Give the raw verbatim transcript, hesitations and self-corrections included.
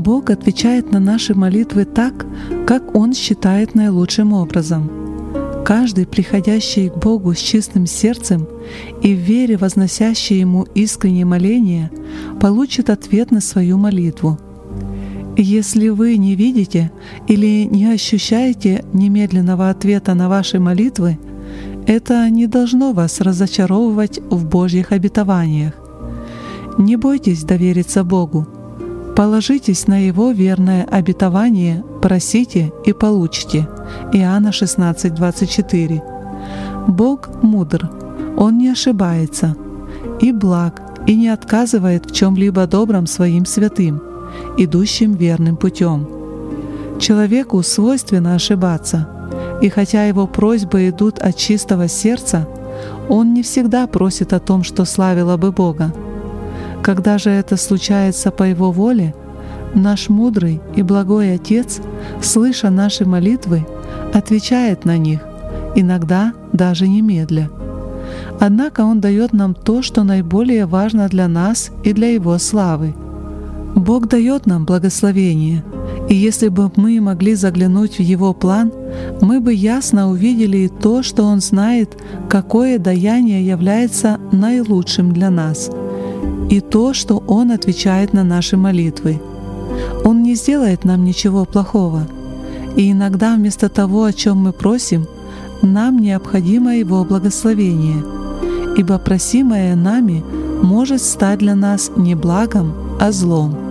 Бог отвечает на наши молитвы так, как Он считает наилучшим образом. Каждый, приходящий к Богу с чистым сердцем и в вере возносящий Ему искреннее моление, получит ответ на свою молитву. Если вы не видите или не ощущаете немедленного ответа на ваши молитвы, это не должно вас разочаровывать в Божьих обетованиях. Не бойтесь довериться Богу. Положитесь на Его верное обетование, просите и получите. Иоанна шестнадцать двадцать четыре. Бог мудр, Он не ошибается, и благ, и не отказывает в чем-либо добром Своим святым, идущим верным путем. Человеку свойственно ошибаться, и хотя его просьбы идут от чистого сердца, он не всегда просит о том, что славило бы Бога. Когда же это случается по Его воле, наш мудрый и благой Отец, слыша наши молитвы, отвечает на них, иногда даже немедля. Однако Он дает нам то, что наиболее важно для нас и для Его славы. Бог дает нам благословение, и если бы мы могли заглянуть в Его план, мы бы ясно увидели и то, что Он знает, какое даяние является наилучшим для нас, и то, что Он отвечает на наши молитвы. Он не сделает нам ничего плохого, и иногда вместо того, о чем мы просим, нам необходимо Его благословение, ибо просимое нами может стать для нас не благом, а злом.